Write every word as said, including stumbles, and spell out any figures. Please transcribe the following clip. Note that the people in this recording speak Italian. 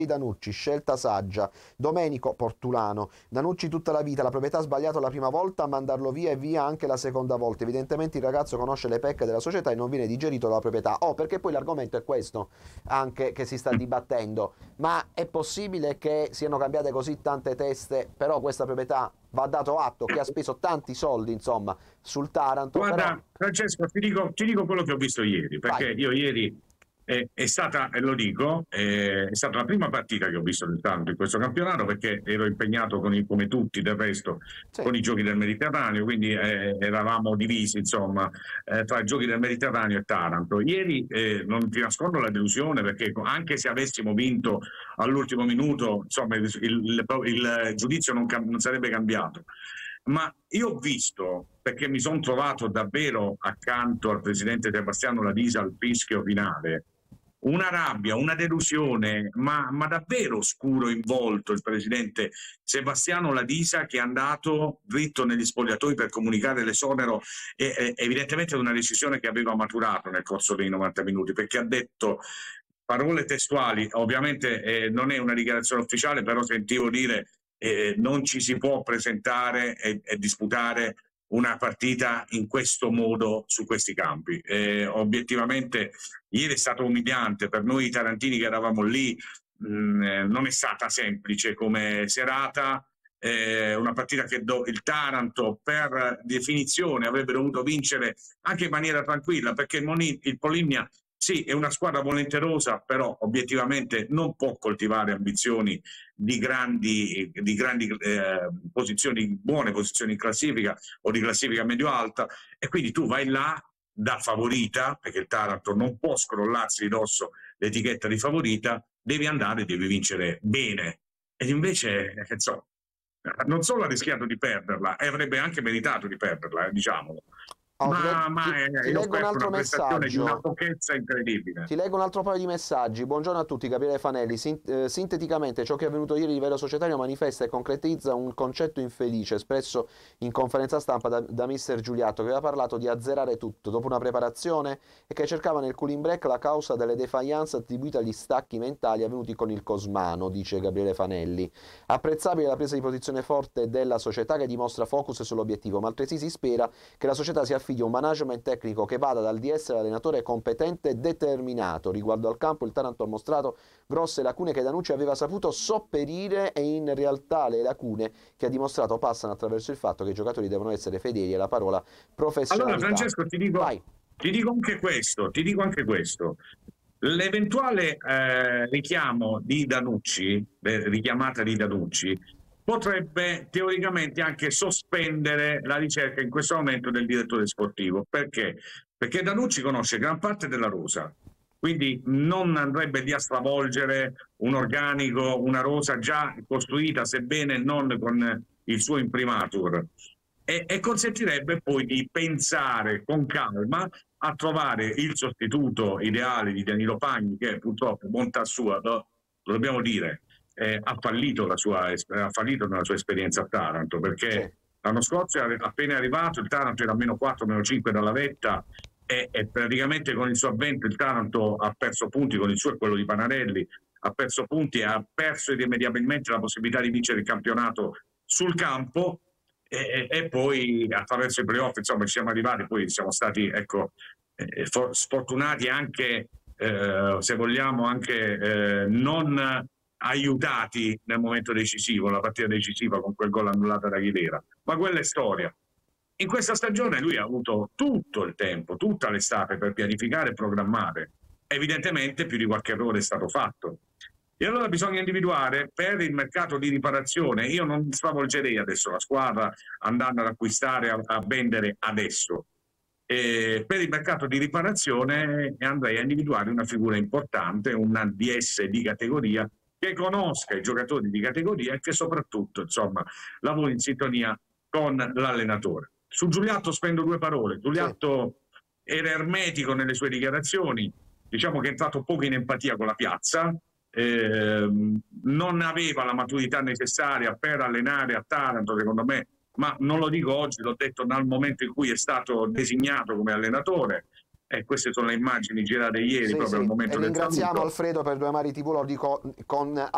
Danucci, scelta saggia. Domenico, Portulano. Danucci tutta la vita, la proprietà ha sbagliato la prima volta a mandarlo via e via anche la seconda volta. Evidentemente il ragazzo conosce le pecche della società e non viene digerito dalla proprietà. Oh, perché poi l'argomento è questo, anche che si sta dibattendo. Ma è possibile che siano cambiate così tante teste, però questa proprietà va dato atto che ha speso tanti soldi, insomma, sul Taranto. Guarda, però... Francesco, ti dico, ti dico quello che ho visto ieri, perché Vai. io ieri è, è stata, e lo dico, è, è stata la prima partita che ho visto del Taranto in questo campionato, perché ero impegnato con i, come tutti del resto Sì. con i giochi del Mediterraneo, quindi eh, eravamo divisi insomma eh, tra i giochi del Mediterraneo e Taranto. Ieri eh, non ti nascondo la delusione, perché anche se avessimo vinto all'ultimo minuto, insomma il, il, il giudizio non, non sarebbe cambiato. Ma io ho visto, perché mi sono trovato davvero accanto al presidente Sebastiano Ladisa al fischio finale, una rabbia, una delusione, ma, ma davvero scuro in volto il presidente Sebastiano Ladisa, che è andato dritto negli spogliatoi per comunicare l'esonero e, e evidentemente ad una decisione che aveva maturato nel corso dei novanta minuti, perché ha detto parole testuali, ovviamente eh, non è una dichiarazione ufficiale, però sentivo dire eh, non ci si può presentare e, e disputare una partita in questo modo su questi campi. Eh, obiettivamente ieri è stato umiliante per noi tarantini che eravamo lì, mh, non è stata semplice come serata, eh, una partita che do, il Taranto per definizione avrebbe dovuto vincere anche in maniera tranquilla, perché il, Moni, il Poligna sì, è una squadra volenterosa, però obiettivamente non può coltivare ambizioni di grandi, di grandi eh, posizioni, buone posizioni in classifica o di classifica medio-alta, e quindi tu vai là da favorita, perché il Taranto non può scrollarsi di dosso l'etichetta di favorita, devi andare, devi vincere bene. Ed invece, eh, insomma, non solo ha rischiato di perderla, e avrebbe anche meritato di perderla, eh, diciamolo. Oh, ti, Ma, leg- ma ti- è, ti io ho leggo un offerto altro una prestazione di una messaggio. pochezza incredibile. Ti leggo un altro paio di messaggi. Buongiorno a tutti, Gabriele Fanelli. Sin- eh, sinteticamente, ciò che è avvenuto ieri a livello societario manifesta e concretizza un concetto infelice espresso in conferenza stampa da, da mister Giuliatto, che aveva parlato di azzerare tutto dopo una preparazione e che cercava nel cooling break la causa delle defiance attribuite agli stacchi mentali avvenuti con il Cosmano, dice Gabriele Fanelli. Apprezzabile la presa di posizione forte della società che dimostra focus sull'obiettivo, ma altresì si spera che la società si affidi a un management tecnico che vada dal di essere allenatore competente e determinato. Riguardo al campo, il Taranto ha mostrato grosse lacune che Danucci aveva saputo sopperire, e in realtà le lacune che ha dimostrato passano attraverso il fatto che i giocatori devono essere fedeli alla parola professionalità. Allora, Francesco, ti dico, Vai. ti dico anche questo, ti dico anche questo. L'eventuale eh, richiamo di Danucci, eh, richiamata di Danucci, potrebbe teoricamente anche sospendere la ricerca in questo momento del direttore sportivo. Perché? Perché Danucci conosce gran parte della rosa, quindi non andrebbe lì a stravolgere un organico, una rosa già costruita, sebbene non con il suo imprimatur, e, e consentirebbe poi di pensare con calma a trovare il sostituto ideale di Danilo Pagni, che purtroppo, bontà sua, lo, lo dobbiamo dire, eh, ha fallito la sua ha fallito nella sua esperienza a Taranto, perché Sì. l'anno scorso, appena arrivato, il Taranto era a meno quattro, meno cinque dalla vetta, e, e praticamente con il suo avvento il Taranto ha perso punti, con il suo e quello di Panarelli, ha perso punti e ha perso irrimediabilmente la possibilità di vincere il campionato sul campo, e, e poi attraverso i playoff insomma ci siamo arrivati, poi siamo stati ecco eh, for, sfortunati anche eh, se vogliamo anche eh, non aiutati nel momento decisivo, la partita decisiva con quel gol annullato da Aguilera, ma quella è storia. In questa stagione lui ha avuto tutto il tempo, tutta l'estate per pianificare e programmare. Evidentemente più di qualche errore è stato fatto. E allora bisogna individuare per il mercato di riparazione, io non stravolgerei adesso la squadra andando ad acquistare, a, a vendere adesso. E per il mercato di riparazione andrei a individuare una figura importante, una D S di categoria, che conosca i giocatori di categoria e che soprattutto insomma lavori in sintonia con l'allenatore. Su Giuliatto spendo due parole. Giuliatto sì. Era ermetico nelle sue dichiarazioni, diciamo che è entrato poco in empatia con la piazza, eh, non aveva la maturità necessaria per allenare a Taranto, secondo me, ma non lo dico oggi, l'ho detto dal momento in cui è stato designato come allenatore. E queste sono le immagini girate ieri, sì, proprio sì. al momento e del ringraziamo saluto. Alfredo per Due Mari tivù, lo dico con